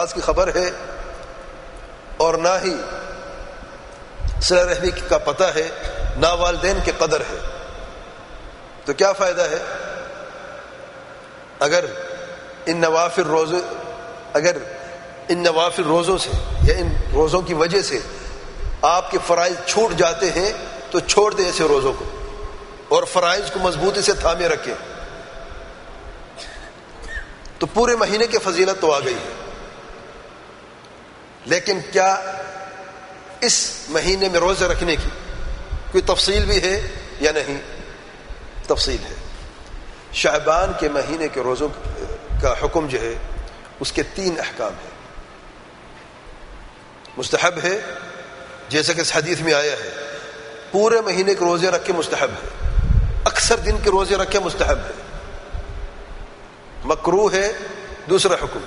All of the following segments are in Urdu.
نماز کی خبر ہے اور نہ ہی صلہ رحمی کا پتہ ہے، نہ والدین کی قدر ہے، تو کیا فائدہ ہے اگر ان نوافل روزوں سے یا ان روزوں کی وجہ سے آپ کے فرائض چھوٹ جاتے ہیں تو چھوڑ دیں ایسے روزوں کو اور فرائض کو مضبوطی سے تھامے رکھیں، تو پورے مہینے کی فضیلت تو آ گئی ہے۔ لیکن کیا اس مہینے میں روزے رکھنے کی کوئی تفصیل بھی ہے یا نہیں؟ تفصیل ہے۔ شعبان کے مہینے کے روزوں کا حکم جو ہے اس کے 3 احکام ہیں۔ مستحب ہے، جیسا کہ اس حدیث میں آیا ہے، پورے مہینے کے روزے رکھے مستحب ہے، اکثر دن کے روزے رکھے مستحب ہے۔ مکروہ ہے دوسرا حکم،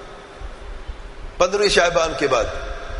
15 شعبان کے بعد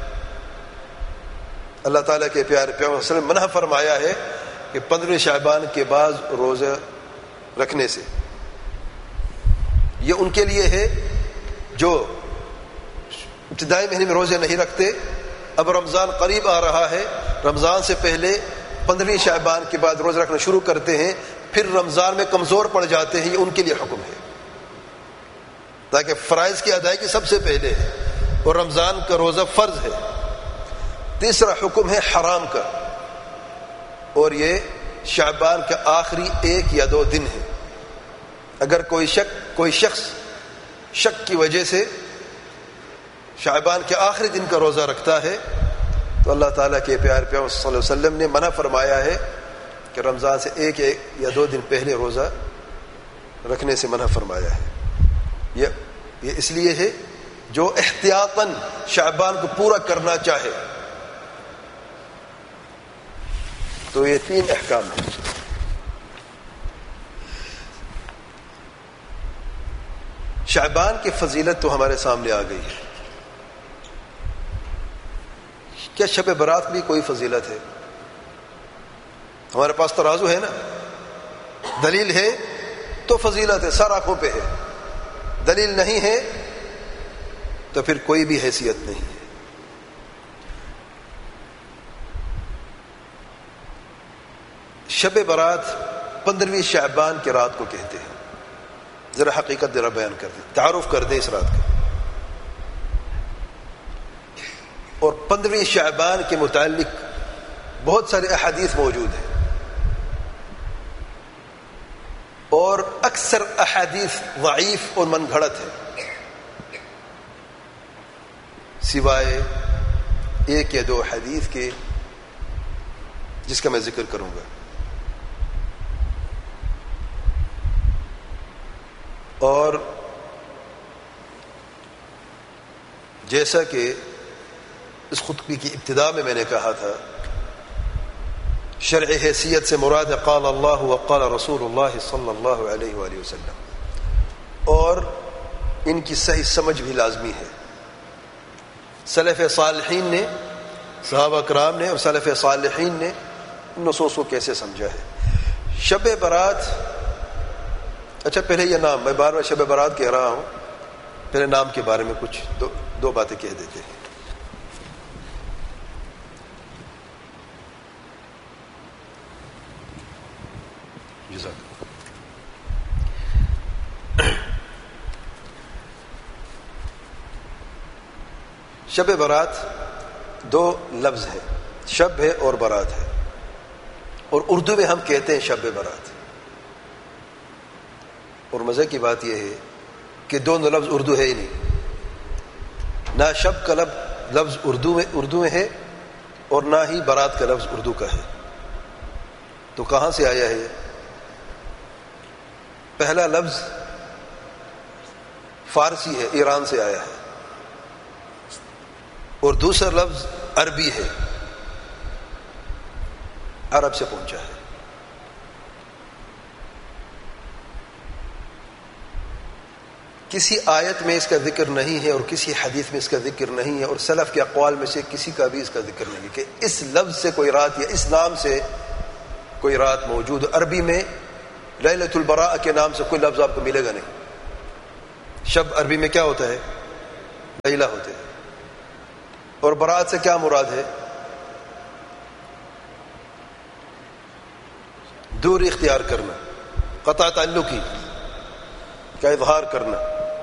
اللہ تعالیٰ کے پیارے پیغمبر صلی اللہ علیہ وسلم منع فرمایا ہے کہ 15 شعبان کے بعد روزہ رکھنے سے، یہ ان کے لیے ہے جو ابتدائی مہینے میں روزے نہیں رکھتے۔ اب رمضان قریب آ رہا ہے، رمضان سے پہلے 15 شعبان کے بعد روزہ رکھنا شروع کرتے ہیں، پھر رمضان میں کمزور پڑ جاتے ہیں، یہ ان کے لیے حکم ہے، تاکہ فرائض کی ادائیگی سب سے پہلے ہے اور رمضان کا روزہ فرض ہے۔ تیسرا حکم ہے حرام کا، اور یہ شعبان کا آخری 1 یا 2 دن ہے۔ اگر کوئی شخص شک کی وجہ سے شعبان کے آخری دن کا روزہ رکھتا ہے تو اللہ تعالیٰ کے پیارے پیغمبر صلی اللہ علیہ وسلم نے منع فرمایا ہے کہ رمضان سے 1 یا 2 دن پہلے روزہ رکھنے سے منع فرمایا ہے۔ یہ اس لیے ہے جو احتیاطاً شعبان کو پورا کرنا چاہے، تو یہ 3 احکام ہیں۔ شعبان کی فضیلت تو ہمارے سامنے آ گئی ہے۔ کیا شب برات بھی کوئی فضیلت ہے؟ ہمارے پاس ترازو ہے نا، دلیل ہے تو فضیلت ہے، سر آنکھوں پہ ہے، دلیل نہیں ہے تو پھر کوئی بھی حیثیت نہیں ہے۔ شب برات 15ویں شعبان کی رات کو کہتے ہیں۔ ذرا حقیقت ذرا بیان کر دیں، تعارف کر دیں اس رات کا۔ اور 15ویں شعبان کے متعلق بہت سارے احادیث موجود ہیں، اور اکثر احادیث ضعیف اور من گھڑت ہے، سوائے 1 یا 2 حدیث کے جس کا میں ذکر کروں گا۔ اور جیسا کہ اس خطبے کی ابتدا میں نے کہا تھا، شرع حیثیت سے مراد قال اللہ وقال رسول اللہ صلی اللہ علیہ وآلہ وسلم، اور ان کی صحیح سمجھ بھی لازمی ہے۔ سلف صالحین نے، صحابہ کرام نے اور سلف صالحین نے ان نصوص کو کیسے سمجھا ہے۔ شب برات، اچھا پہلے یہ نام، میں بار بار شب برات کہہ رہا ہوں، پہلے نام کے بارے میں کچھ دو باتیں کہہ دیتے ہیں۔ شب برات 2 لفظ ہے، شب ہے اور برات ہے، اور اردو میں ہم کہتے ہیں شب برات۔ اور مزے کی بات یہ ہے کہ دونوں لفظ اردو ہے ہی نہیں، نہ شب کا لفظ اردو میں ہے اور نہ ہی برات کا لفظ اردو کا ہے۔ تو کہاں سے آیا ہے؟ پہلا لفظ فارسی ہے، ایران سے آیا ہے، اور دوسرا لفظ عربی ہے، عرب سے پہنچا ہے۔ کسی آیت میں اس کا ذکر نہیں ہے اور کسی حدیث میں اس کا ذکر نہیں ہے، اور سلف کے اقوال میں سے کسی کا بھی اس کا ذکر نہیں ہے کہ اس لفظ سے کوئی رات یا اس نام سے کوئی رات موجود۔ عربی میں لیلۃ البراء کے نام سے کوئی لفظ آپ کو ملے گا نہیں۔ شب عربی میں کیا ہوتا ہے؟ لیلہ ہوتے ہیں. اور برات سے کیا مراد ہے؟ دوری اختیار کرنا، قطع تعلقی کا اظہار کرنا.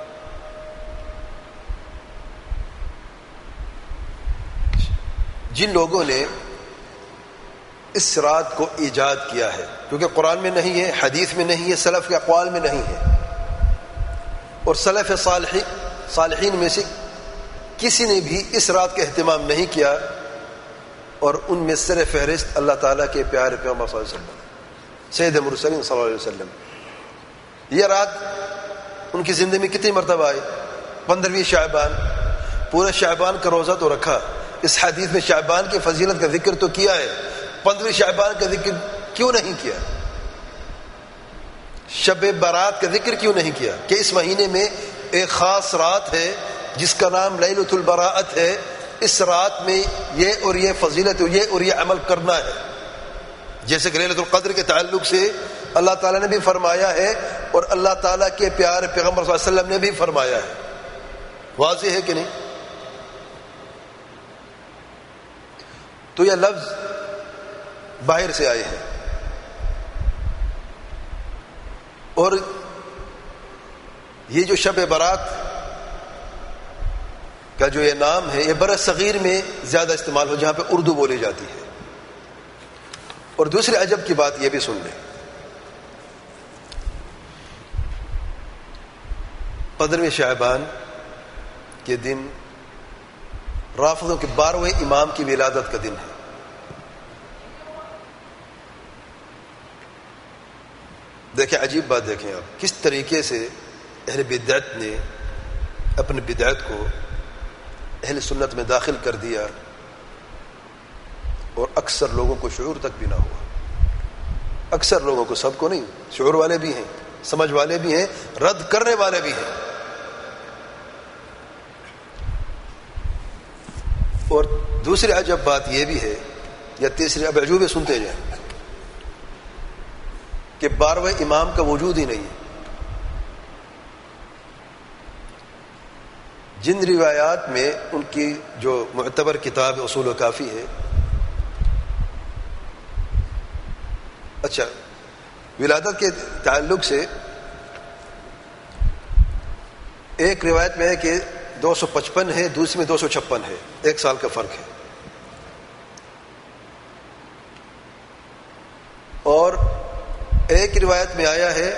جن لوگوں نے اس رات کو ایجاد کیا ہے، کیونکہ قرآن میں نہیں ہے، حدیث میں نہیں ہے، سلف کے اقوال میں نہیں ہے، اور سلف صالحین میں سے کسی نے بھی اس رات کا اہتمام نہیں کیا، اور ان میں سر فہرست اللہ تعالیٰ کے پیارے پیغمبر صلی اللہ علیہ وسلم، سید مرسلین صلی اللہ علیہ وسلم. یہ رات ان کی زندگی میں کتنی مرتبہ آئی؟ 15ویں شعبان. پورے شعبان کا روزہ تو رکھا، اس حدیث میں شعبان کی فضیلت کا ذکر تو کیا ہے، 15ویں شعبان کا ذکر کیوں نہیں کیا؟ شب برات کا ذکر کیوں نہیں کیا؟ کہ اس مہینے میں ایک خاص رات ہے جس کا نام لیلۃ البراءت ہے. اس رات میں یہ اور یہ فضیلت یہ اور یہ عمل کرنا ہے. جیسے کہ لیلۃ القدر کے تعلق سے اللہ تعالیٰ نے بھی فرمایا ہے، اور اللہ تعالیٰ کے پیارے پیغمبر صلی اللہ علیہ وسلم نے بھی فرمایا ہے. واضح ہے کہ نہیں؟ تو یہ لفظ باہر سے آئے ہیں، اور یہ جو شب برات کا جو یہ نام ہے، یہ بر صغیر میں زیادہ استعمال ہو جہاں پہ اردو بولی جاتی ہے. اور دوسری عجب کی بات یہ بھی سن لیں، 15ویں شعبان کے دن رافضوں کے 12ویں امام کی ولادت کا دن ہے. دیکھیں عجیب بات، دیکھیں آپ کس طریقے سے اہل بدعت نے اپنی بدعت کو اہل سنت میں داخل کر دیا، اور اکثر لوگوں کو شعور تک بھی نہ ہوا. اکثر لوگوں کو، سب کو نہیں، شعور والے بھی ہیں، سمجھ والے بھی ہیں، رد کرنے والے بھی ہیں. اور دوسری عجب بات یہ بھی ہے، یا تیسری، اب عجوبے سنتے جائیں، کہ 12ویں امام کا وجود ہی نہیں ہے. جن روایات میں ان کی جو معتبر کتاب اصول و کافی ہے، اچھا ولادت کے تعلق سے ایک روایت میں ہے کہ 255 ہے، دوسری میں 256 ہے، 1 سال کا فرق ہے. اور ایک روایت میں آیا ہے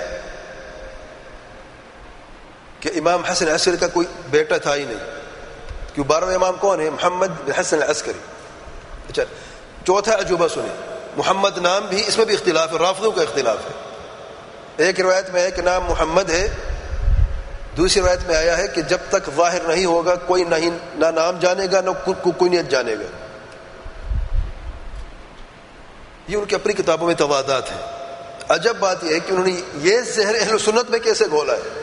کہ امام حسن عسکری کا کوئی بیٹا تھا ہی نہیں. کیوں؟ 12واں امام کون ہے؟ محمد بن حسن العسکری. اچھا چوتھا عجوبہ سنیں، محمد نام بھی، اس میں بھی اختلاف ہے، رافضوں کا اختلاف ہے. ایک روایت میں ہے کہ نام محمد ہے، دوسری روایت میں آیا ہے کہ جب تک ظاہر نہیں ہوگا کوئی نہ نام جانے گا، نہ کوئی نیت جانے گا. یہ ان کی اپنی کتابوں میں توادات ہیں. عجب بات یہ ہے کہ انہوں نے یہ زہر اہل سنت میں کیسے گھولا ہے.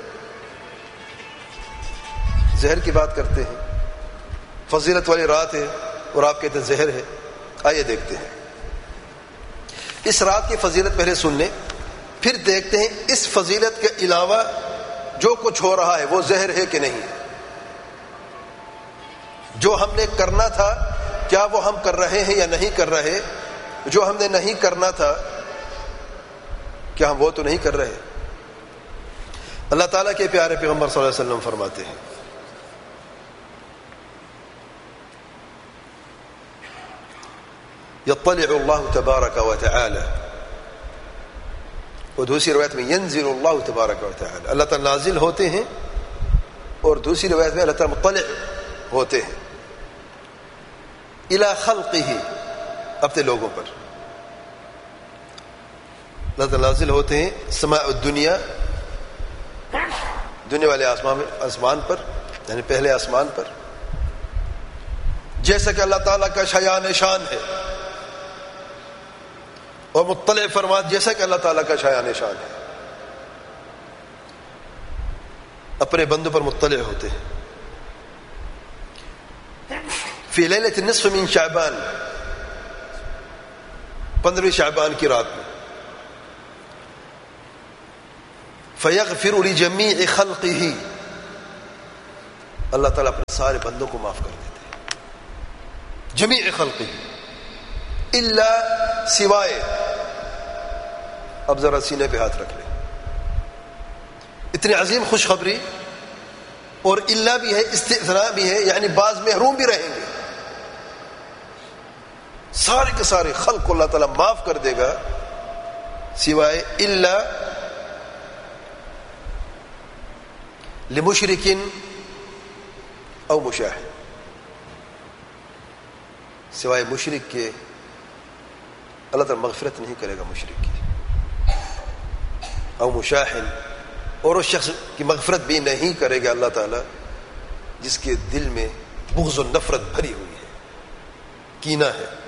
زہر کی بات کرتے ہیں، فضیلت والی رات ہے، اور آپ کہتے ہیں زہر ہے. آئیے دیکھتے ہیں اس رات کی فضیلت. پہلے سن لیں، پھر دیکھتے ہیں اس فضیلت کے علاوہ جو کچھ ہو رہا ہے وہ زہر ہے کہ نہیں. جو ہم نے کرنا تھا کیا وہ ہم کر رہے ہیں یا نہیں کر رہے؟ جو ہم نے نہیں کرنا تھا کیا ہم وہ تو نہیں کر رہے؟ اللہ تعالیٰ کے پیارے پیغمبر صلی اللہ علیہ وسلم فرماتے ہیں، یطلع اللہ تبارک و تعالی، اور دوسری روایت میں ینزل اللہ تبارک و تعالی، اللہ تعالیٰ نازل ہوتے ہیں، اور دوسری روایت میں اللہ تعالیٰ مطلع ہوتے ہیں، الی خلقہ، اپنے لوگوں پر. اللہ تعالیٰ نازل ہوتے ہیں سماء الدنیا، دنیا والے آسمان پر، یعنی پہلے آسمان پر، جیسا کہ اللہ تعالیٰ کا شایان شان ہے. اور مطلع فرمات جیسا کہ اللہ تعالیٰ کا شایان شان ہے، اپنے بندوں پر مطلع ہوتے ہیں. فی لیلۃ النصف من شعبان، 15ویں شعبان کی رات میں، فیغفر لجمیع خلقہ، اللہ تعالیٰ اپنے سارے بندوں کو معاف کر دیتے ہیں. جمیع خلقہ الا سوائے. اب ذرا سینے پہ ہاتھ رکھ لیں. اتنی عظیم خوشخبری، اور الا بھی ہے، استثناء بھی ہے، یعنی بعض محروم بھی رہیں گے. سارے کے سارے خلق کو اللہ تعالیٰ معاف کر دے گا سوائے الا لمشرکن او مشاہد، سوائے مشرک کے اللہ تعالیٰ مغفرت نہیں کرے گا مشرک کی، او مشاہد، اور اس شخص کی مغفرت بھی نہیں کرے گا اللہ تعالیٰ جس کے دل میں بغض و نفرت بھری ہوئی ہے، کینہ ہے.